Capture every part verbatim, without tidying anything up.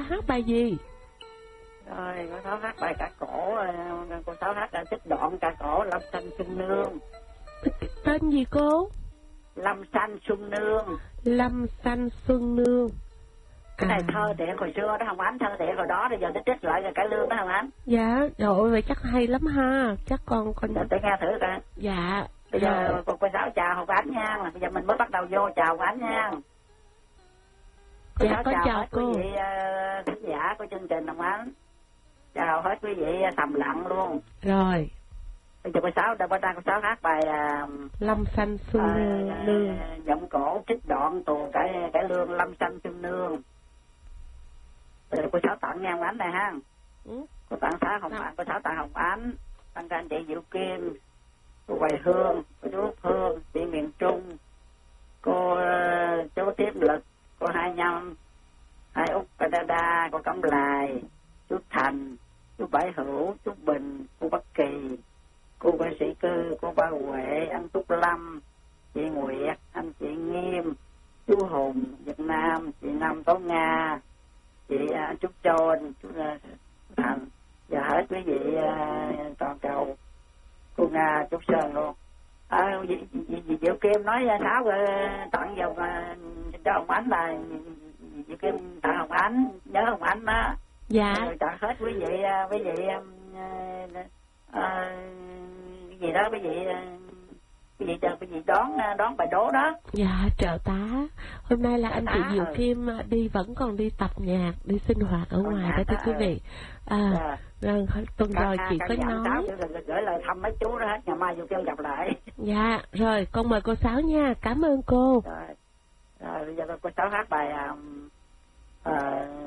hát bài gì? Rồi cô Sáu hát bài ca cổ, cô Sáu hát là trích đoạn ca cổ Lâm Xanh Xuân Nương. Tên gì cô? Lâm Xanh Xuân Nương. Lâm Xanh Xuân Nương. Cái này À. thơ tiện hồi xưa đó Hồng Ánh, thơ tiện hồi đó, bây giờ nó trích lại cải lương đó Hồng Ánh. Dạ, rồi vậy chắc hay lắm ha, chắc con con. Để tôi nghe thử coi. Dạ. Bây giờ cô, cô Sáu chào Hồng Ánh nha, bây giờ mình mới bắt đầu vô chào Hồng Ánh nha. Cô Dạ Sáu con chào, chào hết cô. quý vị uh, khán giả của chương trình Hồng Ánh. Chào hết quý vị thầm lặng luôn. Rồi. Bây giờ cô Sáu, đã bắt đầu cô Sáu hát bài uh, Lâm Xanh Xuân uh, Nương. uh, giọng cổ trích đoạn tuồng cải cải lương Lâm Xanh Xuân Nương. Bây giờ cô Sáu tặng nghe Hồng Ánh này ha. Ừ. Cô tặng Sáu Hồng Ánh, cô Sáu tặng Hồng Ánh, tặng cho anh chị Diệu Kim, cô Hoài Hương, cô chú Út Hương, chị miền Trung, cô uh, chú Tiếp Lực, cô Hai Nhâm, hai Út Canada, cô Cẩm Lài, chú Thành, chú Bảy Hữu, chú Bình, cô Bắc Kỳ, cô Vệ Sĩ Cư, cô Ba Huệ, anh Túc Lâm, chị Nguyệt, anh chị Nghiêm, chú Hùng Việt Nam, chị Năm Tố Nga, chị uh, Trúc Trôn, chú uh, Thành, và hết quý vị uh, toàn cầu, cô Nga, Trúc Sơn luôn. À, dì, dì, dì Diệu Kim nói Sáu rồi tặng vào uh, cho Hồng Ánh là dì Diệu Kim tặng Hồng Ánh, nhớ Hồng Ánh đó. Dạ. Rồi tặng hết quý vị, uh, quý vị uh, uh, cái gì đó, quý vị uh, cái gì chờ cái gì đón đón bài đố đó. Dạ trợ tá, hôm nay là anh chị Diệu ừ. Kim đi vẫn còn đi tập nhạc, đi sinh hoạt ở Còn ngoài đó thưa quý vị. À, à. Rồi, tuần rồi chị có nói. Gửi lời thăm mấy chú đó hết, ngày mai Diệu Kim gặp lại. Dạ, rồi con mời cô Sáu nha, cảm ơn cô. Rồi, rồi bây giờ cô Sáu hát bài um, uh,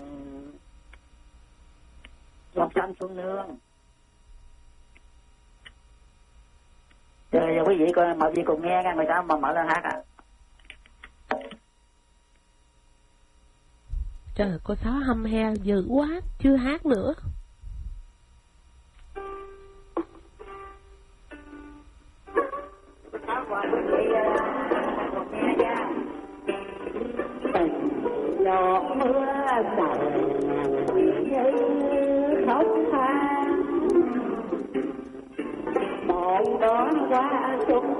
Lâm Xanh Xuân Nương. Rồi quý vị coi mời quý vị cùng nghe, người ta mà mở lên hát à. Trời, cô Sáu hâm he dữ quá, chưa hát nữa. Cô Sáu mời quý vị cùng nghe nha. Giọt mưa dày như khóc than, một đón qua xuân